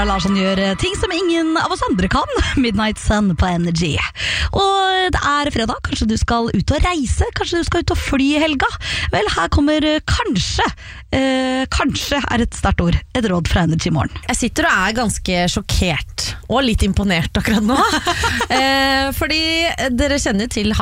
Larsson gjør ting som ingen av oss andre kan. Midnight Sun på Energy. Og det er fredag, kanskje du skal ut og reise, kanskje du skal ut og fly i helga. Vel, her kommer kanskje er et sterkt ord, et råd fra Energy Morgen. Jeg sitter og er ganske sjokkert og litt imponert akkurat nå. Fordi dere kjenner til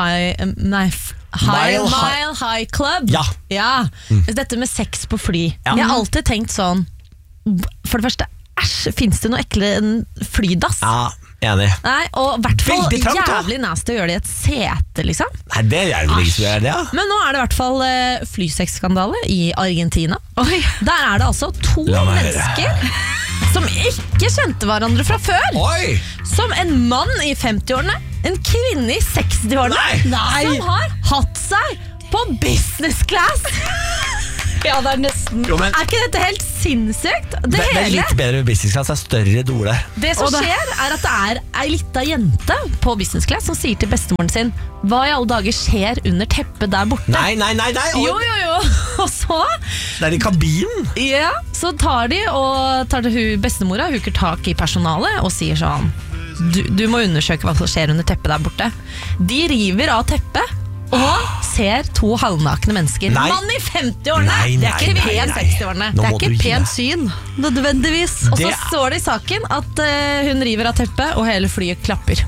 Mile High Club. Ja. Dette med sex på fly. Jeg har alltid tenkt sånn, for det første, finnes det noe ekle enn flydass? Ja, enig. Nei, og i hvert fall Veldig trangt, jævlig nasty å gjøre det i et sete, liksom. Nei, det er vel ikke så gjør det, ja. Men nå er det i hvert fall flysexskandale i Argentina. Der er det altså to La meg høre. mennesker som ikke kjente hverandre fra før. Oi! Som en mann i 50-årene, en kvinne i 60-årene, som har hatt seg på business class. Ja, det er nesten. Jo, men Er ikke dette helt sinnssykt? det er litt bedre med business class, det er større dole. Det som skjer er at det er ei lita jente på business class som sier til bestemoren sin, hva i alle dager skjer under teppet der borte? Nei. Jo. Og så Det er i kabinen. så tar bestemora huker tak i personalet og sier sånn, du må undersøke hva som skjer under teppet der borte. De river av teppet og ser to halvnakne mennesker. Nei. Mann i 50-årene. Nei, Det er ikke nei, pen nei. 60-årene. Nå Det er må ikke du gi pent deg. syn, nødvendigvis. Og så Det- står det i saken at hun river av teppet, og hele flyet klapper.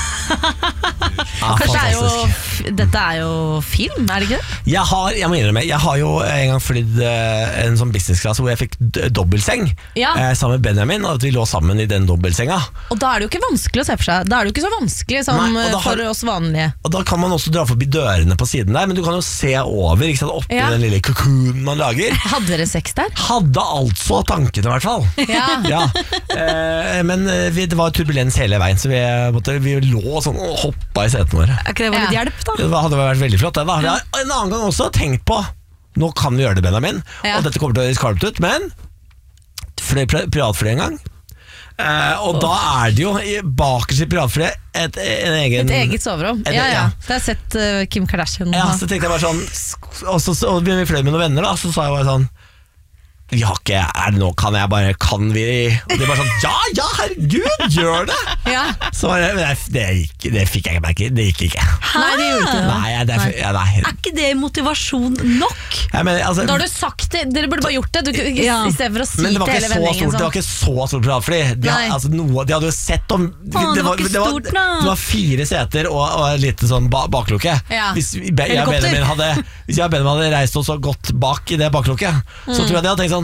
Kanskje dette er jo film, er det ikke det? Jeg må innrømme, jeg har jo en gang flydd en sånn business class hvor jeg fikk dobbeltseng sammen med Benjamin, og at vi lå sammen i den dobbeltsenga. Og da er det jo ikke vanskelig å se for seg. Da er det jo ikke så vanskelig som Nei, og da for oss vanlige. Og da kan man også dra forbi dørene på siden der, men du kan jo se over, ikke sant, oppi den lille kokon man lager. Hadde dere sex der? Hadde altså tankene i hvert fall. Ja. Men det var turbulens hele veien, så vi lå sånn og hoppa i setene våre. Er ikke det litt hjelp, da? Det hadde vært veldig flott. Det har jeg en annen gang også tenkt på. Nå kan vi gjøre det, Benjamin, og dette kommer til å høres skarpt ut, men privatfly en gang. Og da er det jo bakerst i privatflyet et eget soverom. Det har jeg sett Kim Kardashian. Ja, så tenkte jeg bare sånn, og vi fløy med noen venner da, så sa jeg bare sånn, vi har ikke, kan vi, og de bare sånn, ja, herregud, gjør det. Så det fikk jeg ikke, det gikk ikke. Nei, det gjorde ikke det. Nei. Er ikke det motivasjon nok? Da har du sagt det, dere burde bare gjort det, i stedet for å si men det var til ikke hele så vennegjengen stort, det var ikke så stort privatfly. De hadde jo sett om det var ikke stort, da. Det var 4 seter og et lite sånn baklukke. Hvis jeg og Benjamin hadde reist oss så godt bak i det baklukket, så tror jeg de hadde tenkt sånn,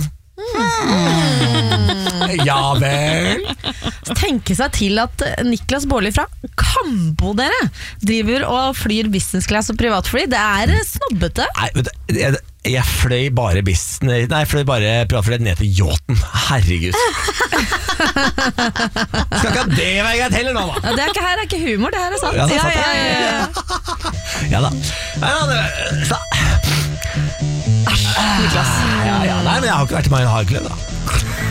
ja vel. Tenke seg til at Niklas Baarli fra Kambo driver og flyr business class og privatfly. Det er snobbete. Nei, jeg fløy bare privatfly ned til yachten. Herregud. Skal ikke ha det være greit heller nå, da? Det er ikke humor, det her er sant. Ja, det er sant. Ja da. Niklas. Nei, men jeg har ikke vært i Mile High Club da.